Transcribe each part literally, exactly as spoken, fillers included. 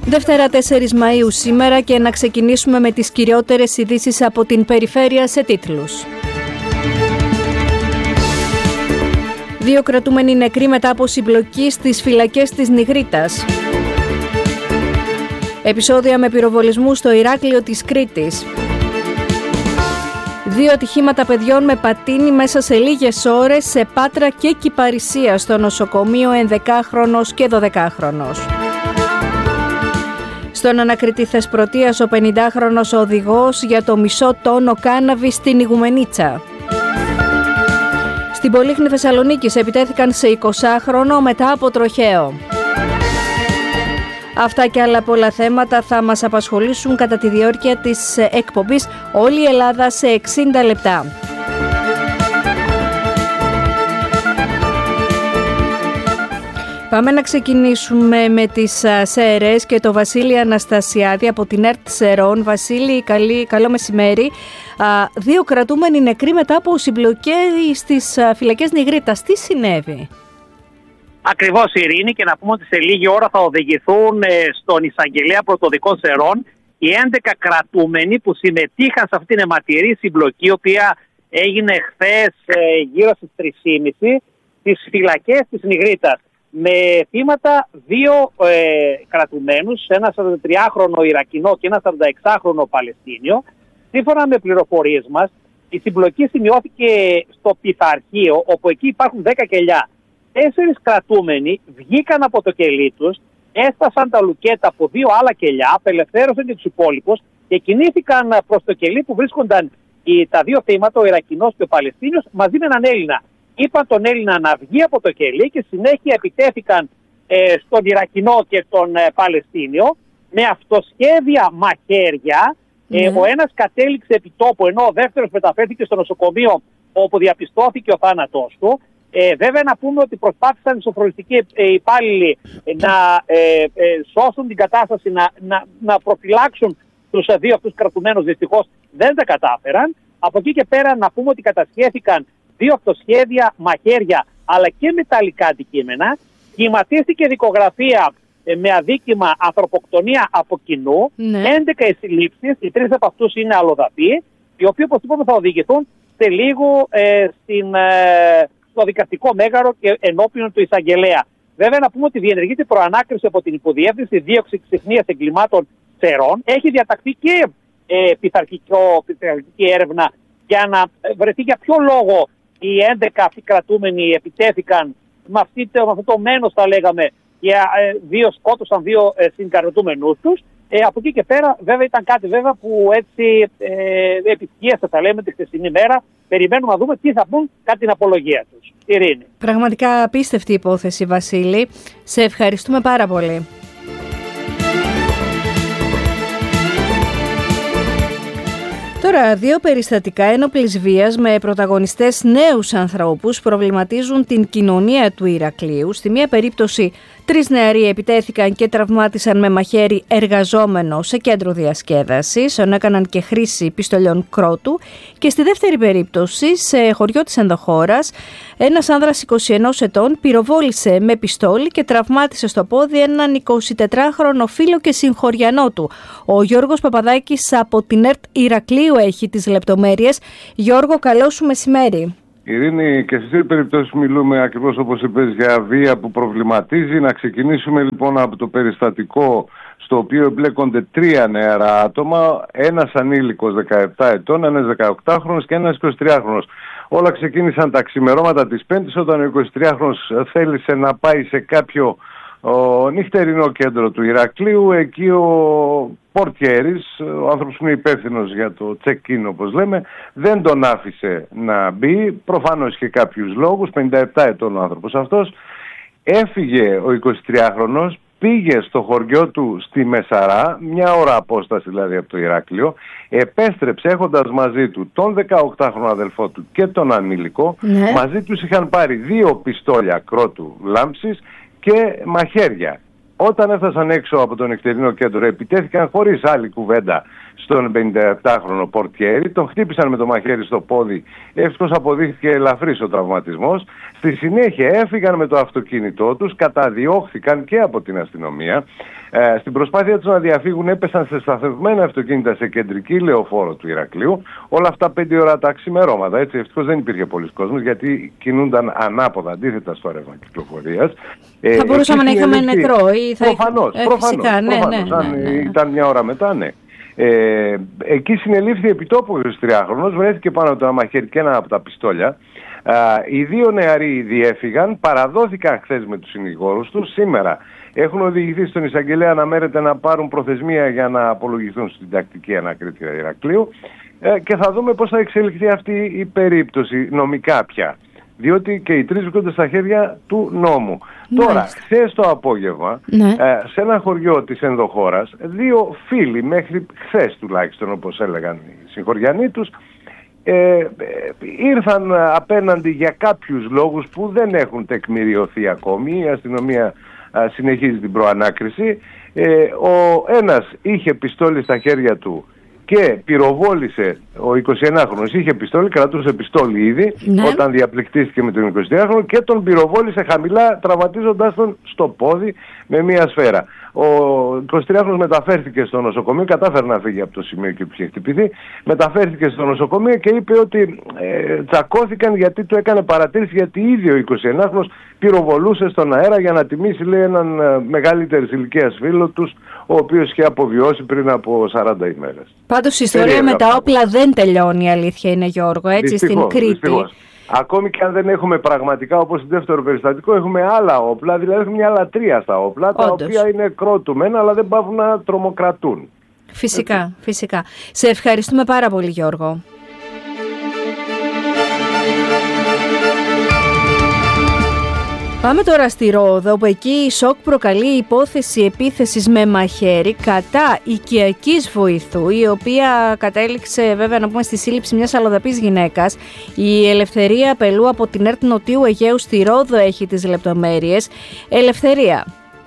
Δευτέρα τέσσερις Μαΐου σήμερα και να ξεκινήσουμε με τις κυριότερες ειδήσεις από την περιφέρεια σε τίτλους. Δύο κρατούμενοι νεκροί μετά από συμπλοκή στις φυλακές της Νιγρίτας. Επεισόδια με πυροβολισμού στο Ηράκλειο της Κρήτης. Δύο ατυχήματα παιδιών με πατίνι μέσα σε λίγες ώρες σε Πάτρα και Κυπαρισία στο νοσοκομείο ενδεκάχρονος και δωδεκάχρονος. Στον ανακριτή Θεσπρωτείας ο πενηντάχρονος οδηγός για το μισό τόνο κάναβη στην Ιγουμενίτσα. Στην Πολύχνη Θεσσαλονίκης επιτέθηκαν σε εικοσάχρονο μετά από τροχαίο. Αυτά και άλλα πολλά θέματα θα μας απασχολήσουν κατά τη διάρκεια της εκπομπής «Όλη η Ελλάδα σε εξήντα λεπτά». Πάμε να ξεκινήσουμε με τις ΣΕΡΕΣ και το Βασίλη Αναστασιάδη από την ΕΡΤ Σερών. Βασίλη, καλή, καλό μεσημέρι. Δύο κρατούμενοι νεκροί μετά από συμπλοκή στις φυλακές Νιγρίτας. Τι συνέβη? Ακριβώς, Ειρήνη, και να πούμε ότι σε λίγη ώρα θα οδηγηθούν στον εισαγγελέα πρωτοδικών Σερών οι έντεκα κρατούμενοι που συμμετείχαν σε αυτήν την αιματηρή συμπλοκή, η οποία έγινε χθες γύρω στις τρεις και μισή στις φυλακές της Νιγρίτας, με θύματα δύο ε, κρατουμένους, ένα σαραντατριάχρονο Ιρακινό και ένα σαρανταεξάχρονο Παλαιστίνιο. Σύμφωνα με πληροφορίες μας, η συμπλοκή σημειώθηκε στο πειθαρχείο, όπου εκεί υπάρχουν δέκα κελιά. Τέσσερις κρατούμενοι βγήκαν από το κελί τους, έστασαν τα λουκέτα από δύο άλλα κελιά, απελευθέρωσαν και τους υπόλοιπους και κινήθηκαν προς το κελί που βρίσκονταν οι, τα δύο θύματα, ο Ιρακινός και ο Παλαιστίνιος, μαζί με έναν Έλληνα. Είπαν τον Έλληνα να βγει από το κελί και συνέχεια επιτέθηκαν ε, στον Ιρακινό και τον ε, Παλαιστίνιο με αυτοσχέδια μαχαίρια. Mm. Ε, ο ένας κατέληξε επί τόπου, ενώ ο δεύτερος μεταφέρθηκε στο νοσοκομείο όπου διαπιστώθηκε ο θάνατός του. Ε, βέβαια να πούμε ότι προσπάθησαν οι σοφρονιστικοί ε, υπάλληλοι ε, να ε, ε, σώσουν την κατάσταση, να, να, να προφυλάξουν τους ε, δύο αυτούς κρατουμένους. Δυστυχώς δεν τα κατάφεραν. Από εκεί και πέρα να πούμε ότι κατασχέθηκαν δύο αυτοσχέδια μαχαίρια αλλά και μεταλλικά αντικείμενα. Κυματίστηκε δικογραφία ε, με αδίκημα ανθρωποκτονία από κοινού. Ναι. έντεκα οι συλλήψεις, οι τρεις από αυτούς είναι αλλοδαποί, οι οποίοι όπως είπαμε θα οδηγηθούν σε λίγο ε, στην... Ε, στο δικαστικό μέγαρο και ενώπιον του εισαγγελέα. Βέβαια, να πούμε ότι διενεργείται προανάκριση από την Υποδιεύθυνση Δίωξη Ξυχνίας Εγκλημάτων Σερών. Έχει διαταχθεί και ε, πειθαρχική έρευνα για να βρεθεί για ποιο λόγο οι έντεκα αυτοί κρατούμενοι επιτέθηκαν με, αυτή, με αυτό το μένος, θα λέγαμε, και ε, δύο σκότωσαν δύο ε, συγκρατούμενους τους. Ε, από εκεί και πέρα, βέβαια, ήταν κάτι βέβαια που έτσι ε, επιτυχίασε, θα λέμε, τη χθεσινή μέρα. Περιμένουμε να δούμε τι θα πούν κατά την απολογία τους. Ειρήνη. Πραγματικά απίστευτη υπόθεση, Βασίλη. Σε ευχαριστούμε πάρα πολύ. Τώρα, δύο περιστατικά ένοπλης βίας με πρωταγωνιστές νέους ανθρώπους προβληματίζουν την κοινωνία του Ηρακλείου. Στη μία περίπτωση, τρεις νεαροί επιτέθηκαν και τραυμάτισαν με μαχαίρι εργαζόμενο σε κέντρο διασκέδασης, ενώ έκαναν και χρήση πιστολιών κρότου. Και στη δεύτερη περίπτωση, σε χωριό της ενδοχώρας, ένας άνδρας είκοσι ενός ετών πυροβόλησε με πιστόλι και τραυμάτισε στο πόδι έναν εικοσιτετράχρονο φίλο και συγχωριανό του. Ο Γιώργος Παπαδάκης από την ΕΡΤ Ηρακλείου έχει τις λεπτομέρειες. Γιώργο, καλό σου μεσημέρι. Ειρήνη, και στις δύο περιπτώσεις μιλούμε ακριβώς όπως είπες για βία που προβληματίζει. Να ξεκινήσουμε λοιπόν από το περιστατικό στο οποίο εμπλέκονται τρία νεαρά άτομα, ένας ανήλικος δεκαεπτά ετών, ένας δεκαοκτάχρονος και ένας εικοσιτριάχρονος. Όλα ξεκίνησαν τα ξημερώματα της Πέμπτης, όταν ο εικοσιτριάχρονος θέλησε να πάει σε κάποιο ο νυχτερινό κέντρο του Ηρακλείου. Εκεί ο πορτιέρης, ο άνθρωπος που είναι υπεύθυνος για το check-in όπως λέμε, δεν τον άφησε να μπει. Προφανώς και κάποιους λόγους, πενήντα επτά ετών ο άνθρωπος αυτός. Έφυγε ο εικοσιτριάχρονος, πήγε στο χωριό του στη Μεσαρά, μια ώρα απόσταση δηλαδή από το Ηράκλειο, επέστρεψε έχοντας μαζί του τον δεκαοκτάχρονο αδελφό του και τον ανήλικο. Ναι. Μαζί τους είχαν πάρει δύο πιστόλια κρότου λάμψης και μαχαίρια. Όταν έφτασαν έξω από το νυχτερινό κέντρο, επιτέθηκαν χωρίς άλλη κουβέντα στον πενηνταεπτάχρονο πορτιέρι, τον χτύπησαν με το μαχαίρι στο πόδι, ευτυχώς αποδείχθηκε ελαφρύς ο τραυματισμός. Στη συνέχεια έφυγαν με το αυτοκίνητό τους, καταδιώχθηκαν και από την αστυνομία. Ε, στην προσπάθεια τους να διαφύγουν έπεσαν σε σταθευμένα αυτοκίνητα σε κεντρική λεωφόρο του Ηρακλείου. Όλα αυτά πέντε ώρα τα ξημερώματα, έτσι. Ευτυχώς δεν υπήρχε πολλής κόσμος, γιατί κινούνταν ανάποδα, αντίθετα στο ρεύμα κυκλοφορίας. Ε, θα μπορούσαμε να είχαμε νεκρό ή θα προφανώς, ε, προφανώς, φυσικά, ναι, προφανώς, ναι, αν ναι, ναι. ήταν μια ώρα μετά, ναι. Ε, εκεί συνελήφθη επιτόπου ο εικοσιτριάχρονος, βρέθηκε πάνω από το μαχαίρι και ένα από τα πιστόλια. Α, οι δύο νεαροί διέφυγαν, παραδόθηκαν χθες με τους συνηγόρους τους. Σήμερα έχουν οδηγηθεί στον εισαγγελέα αναμένεται να πάρουν προθεσμία για να απολογηθούν στην τακτική ανακρίτρια Ηρακλείου, ε, και θα δούμε πώς θα εξελιχθεί αυτή η περίπτωση νομικά πια. Διότι και οι τρεις βρίσκονται στα χέρια του νόμου. Μάλιστα. Τώρα, χθες το απόγευμα, ναι. ε, σε ένα χωριό της ενδοχώρας, δύο φίλοι, μέχρι χθες τουλάχιστον όπως έλεγαν οι συγχωριανοί τους, ε, ε, ήρθαν απέναντι για κάποιους λόγους που δεν έχουν τεκμηριωθεί ακόμη. Η αστυνομία ε, συνεχίζει την προανάκριση. Ε, ο ένας είχε πιστόλι στα χέρια του και πυροβόλησε, ο εικοσιενάχρονος είχε πιστόλι, κρατούσε πιστόλι ήδη, ναι. όταν διαπληκτίστηκε με τον εικοσιτριάχρονο και τον πυροβόλησε χαμηλά, τραυματίζοντας τον στο πόδι με μία σφαίρα. Ο εικοσιτριάχρονος μεταφέρθηκε στο νοσοκομείο, κατάφερε να φύγει από το σημείο και που είχε χτυπηθεί, μεταφέρθηκε στο νοσοκομείο και είπε ότι ε, τσακώθηκαν γιατί του έκανε παρατήρηση, γιατί ήδη ο εικοσιενάχρονος πυροβολούσε στον αέρα για να τιμήσει, λέει, έναν ε, μεγαλύτερης ηλικίας φίλο τους, ο οποίος είχε αποβιώσει πριν από σαράντα ημέρες. Πάντως η ιστορία με τα όπλα δεν τελειώνει, η αλήθεια είναι, Γιώργο, έτσι, δυστυχώς, στην Κρήτη. Δυστυχώς. Ακόμη και αν δεν έχουμε πραγματικά, όπως στο δεύτερο περιστατικό, έχουμε άλλα όπλα, δηλαδή έχουμε μια λατρεία στα όπλα, όντως, τα οποία είναι κρότουμενα, αλλά δεν πάβουν να τρομοκρατούν. Φυσικά, έτσι. φυσικά. Σε ευχαριστούμε πάρα πολύ, Γιώργο. Πάμε τώρα στη Ρόδο, όπου εκεί η σοκ προκαλεί η υπόθεση επίθεσης με μαχαίρι κατά οικιακής βοηθού, η οποία κατέληξε βέβαια να πούμε στη σύλληψη μιας αλλοδαπής γυναίκας. Η Ελευθερία Πελού από την ΕΡΤ Νοτιού Αιγαίου στη Ρόδο έχει τις λεπτομέρειες. Ελευθερία.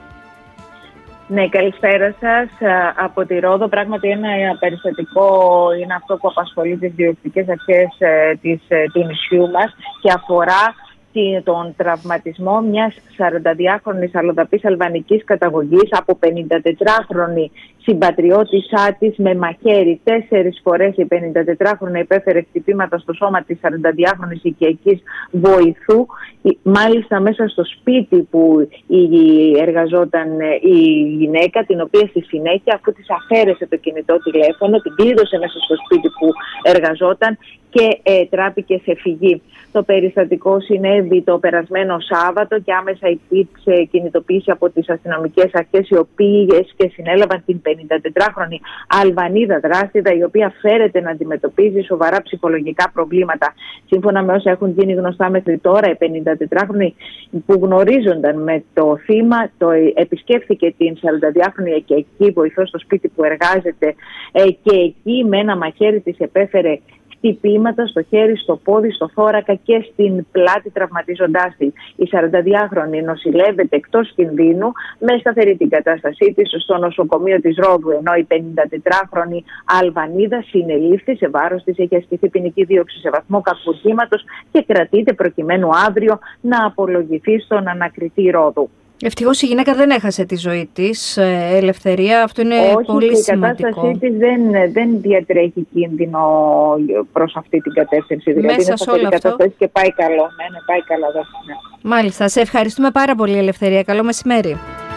Ναι, καλησπέρα σας. Από τη Ρόδο, πράγματι ένα περιστατικό είναι αυτό που απασχολεί τις διοικητικές αρχές της, του νησιού μας και αφορά τον τραυματισμό μιας σαρανταδυάχρονης αλλοδαπής αλβανικής καταγωγής από πενηντατετράχρονη συμπατριώτησά της με μαχαίρι. Τέσσερις φορές η πενηντατετράχρονα υπέφερε χτυπήματα στο σώμα της σαρανταδυάχρονης οικιακής βοηθού, μάλιστα μέσα στο σπίτι που εργαζόταν η γυναίκα, την οποία στη συνέχεια, αφού της αφαίρεσε το κινητό τηλέφωνο, την κλείδωσε μέσα στο σπίτι που εργαζόταν και ε, τράπηκε σε φυγή. Το περιστατικό συνέβη το περασμένο Σάββατο και άμεσα υπήρξε κινητοποίηση από τις αστυνομικές αρχές, οι οποίες και συνέλαβαν την πενηντατετράχρονη Αλβανίδα δράστηδα, η οποία φέρεται να αντιμετωπίζει σοβαρά ψυχολογικά προβλήματα. Σύμφωνα με όσα έχουν γίνει γνωστά μέχρι τώρα, η πενηντατετράχρονη που γνωρίζονταν με το θύμα, το επισκέφθηκε την σαρανταδυάχρονη οικιακή βοηθό στο σπίτι που εργάζεται και εκεί με ένα μαχαίρι της επέφερε χτυπήματα στο χέρι, στο πόδι, στο θώρακα και στην πλάτη, τραυματίζοντάς την. Η σαρανταδυάχρονη νοσηλεύεται εκτός κινδύνου με σταθερή την κατάστασή της στο νοσοκομείο της Ρόδου, ενώ η πενηντατετράχρονη Αλβανίδα συνελήφθη, σε βάρος της έχει ασκηθεί ποινική δίωξη σε βαθμό κακουργήματος και κρατείται προκειμένου αύριο να απολογηθεί στον ανακριτή Ρόδου. Ευτυχώς η γυναίκα δεν έχασε τη ζωή της, Ελευθερία, αυτό είναι Όχι, πολύ σημαντικό. Όχι, η κατάστασή της δεν, δεν διατρέχει κίνδυνο προς αυτή την κατεύθυνση. Δηλαδή μέσα είναι σε αυτή την κατάσταση και πάει καλό. Ναι, ναι, πάει καλά. Ναι. Μάλιστα, σε ευχαριστούμε πάρα πολύ, Ελευθερία. Καλό μεσημέρι.